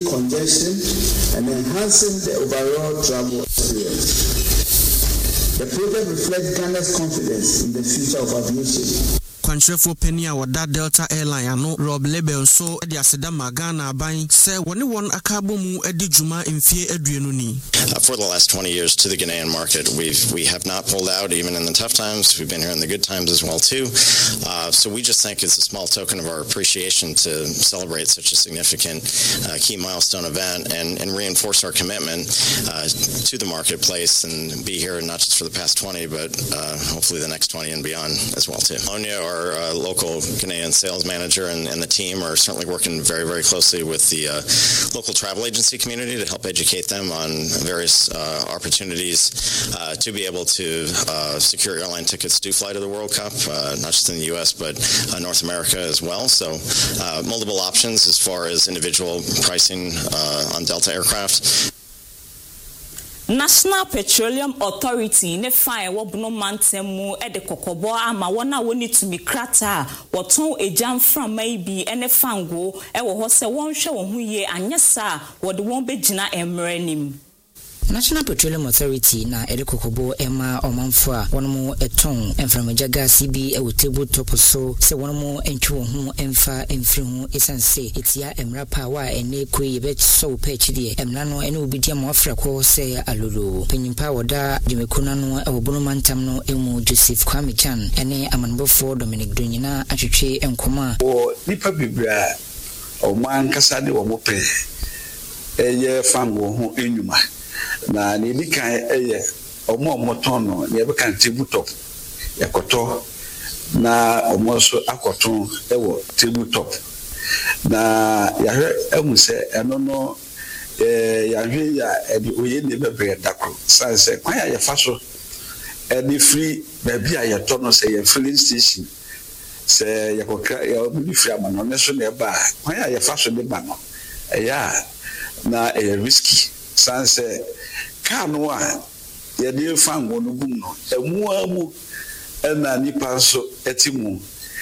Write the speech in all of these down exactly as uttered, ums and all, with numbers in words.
congestion and enhancing the overall travel experience. The project reflects Ghana's confidence in the future of aviation. Kwanchefo Penia wada Delta Airline ano Rob Lebel so edi aseda magana aban se woni won akabo mu edi juma mfie aduenu ni. For the last twenty years to the Ghanaian market, we've we have not pulled out even in the tough times. We've been here in the good times as well too. Uh, so we just think it's a small token of our appreciation to celebrate such a significant uh, key milestone event and, and reinforce our commitment uh, to the marketplace and be here not just for the past twenty, but uh, hopefully the next twenty and beyond as well too. Onya, our uh, local Ghanaian sales manager and, and the team are certainly working very, very closely with the uh, local travel agency community to help educate them on various uh, opportunities uh, to be able to uh, secure airline tickets to fly to the World Cup, uh, not just in the U S, but uh, North America as well. So uh, multiple options as far as individual pricing uh, on Delta aircraft. National Petroleum Authority ne fine wobuno mantemu e de kokobo ama wona woni tumi krata woton ejam from maybe ene fango e wo ho se won hwe wo hu ye anyesa wo de won begina emrenim. National Petroleum Authority na Edekokobo Emma Omanfo wonomo eton enframaja gas bi e wo table top so se wonomo entwe wo hu emfa emfiri hu esanse etia emra pa wa ene koyi be so pa chide emra no ene obidia mo afra ko se alolo penyimpa woda dimekuna no e wo bono mantam no emu Joseph Kwame Chan ene amanbofo Dominic Donyina atwetwe enkoma o nipa bibra o man kasa de wo mo pe eye fango hu enyuma na ni nikan eye omo omoton no ye be kan table top yakoto na omo so akoton e wo table top na ya hwe emu se eno no eh ya hwe ya e di oye ne bebre dakro sanse kwan ya fa so e di free ba bia ya to no se ye filling station se yakokra ya obi free amano ne so ne ba kwan ya fa so de ba no e ya na e risky sanse kanu a ye de fango no gum no emu amu na nipa so etimu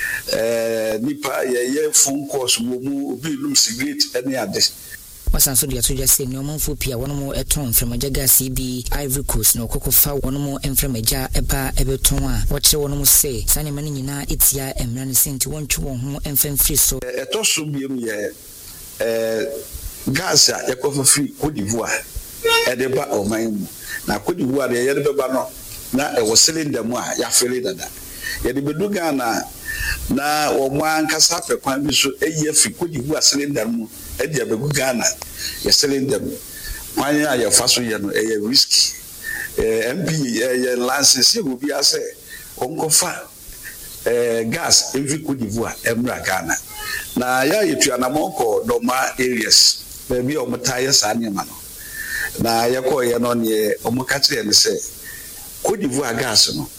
eh nipa ye ye phone calls wo mu obi lum cigarette ene ade wasanso dia to just say no manfo pia wono eton framaja gas bi Ivory Coast no kokofa wono enframaja eba ebeton a woche wono se sane mane nyina etia emra ne senti wontwe won ho enfamfiri so eto so biem ye eh gas ya kofa free Cote d'Ivoire edeba oman na Cote d'Ivoire ye yede beba no na e wo cylinder mu a ya fele dada ye de bedu Ghana na wo mu ankasa pekwan bi so eye fi Cote d'Ivoire cylinder mu e de abegu Ghana ye cylinder mu kwan ya ye faso ye no e risky eh M P ye license ye obi ase onkofa eh gas every Cote d'Ivoire emra Ghana na ya yetu anamonko doma areas bebi o mutaye sa nyema no na yako ye no ne omukatire ne se Cote d'Ivoire gas no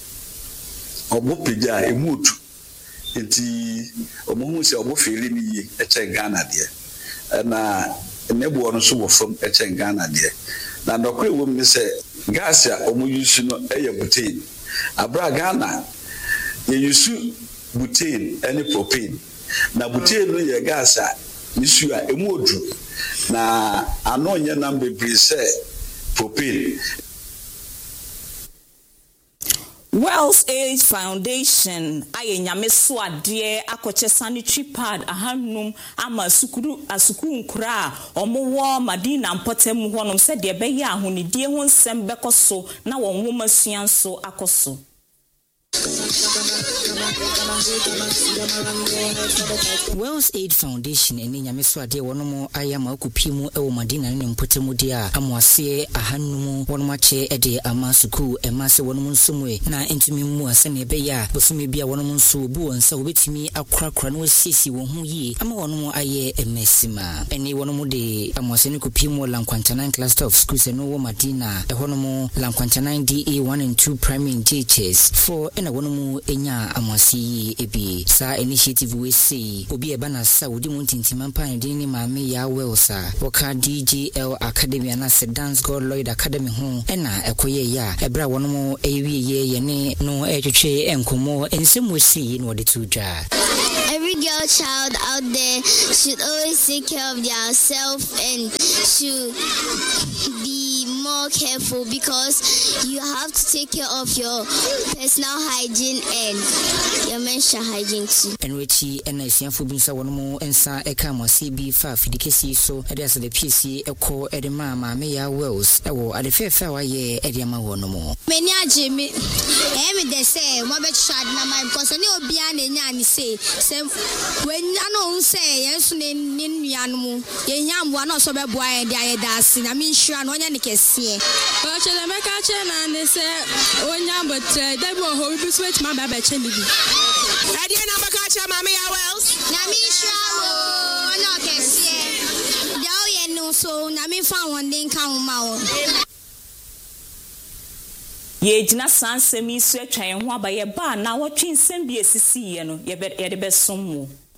obopeja emutu enti omohu se obofeli ni ye eche Ghana de na nebu no so wofam eche Ghana de na ndokre wom ne se gas a omuyusu no eye butane abra Ghana ye yusu butane ene propane na butane no ye gas a nisu a emuodu na anonye number brise propane. Wells Aid Foundation aye nyame so ade akoche sanitary pad ahanum ama sukuru asukuru nkura omowo Madina Mpotem honom se de beye ahonidie ho nsem bekoso na won wo masua nso akoso. Wells Aid Foundation eni nyame so ade wonomo ayama okupimu ewo Madina ne Mpotem dia amoase ahanum wonomo ache ede ama suku emase wonomo nsomwe na entumi mu asene beya bosome bia wonomo nso obu wonsa obetimi akrakra na osisi wo hu yi ama wonomo aye emesima eni wonomo de amoase ne kupimu Lankwantana cluster of schools eno wo Madina ehonomo Lankwantana D A one and two primary J H S for ena wonomo enya amwasi ebi sa initiative we say obi eba na sa odi mu ntintima pan din ni maame ya welsa woka D G L Academy na se Dance God Lloyd Academy ho ena ekoye ya ebra wonomo ewie ye ye ne no etwetwe enkomo ensem we say no de tudwa. every girl child out there should always take care of themselves and should be more careful because you have to take care of your personal hygiene and your menstrual hygiene too. And Richie and Nasianfu Binsa one more and Sa Ekamo C B five Fidikesi so as the P C Echo Edema Maya Wells or at the fair fair ye Ediama one more. Many Jimmy, Amy they say, what bet shad na because I know Bian and Yanni say, when Yano say, yes, in Yanamu, Yam one also be boy and Diadas, I mean, sure, no one can see. But the Macachen and they say, oh, yeah, but they will hold this with my baby. I didn't have a catcher, Mammy Wells. Namisha, no, can see. Dow, no, so Nami found one thing come out. Ye jina san semi so atwan ho abaye ba na wotwe nsem bi esisi ye no ye be ye de besom mu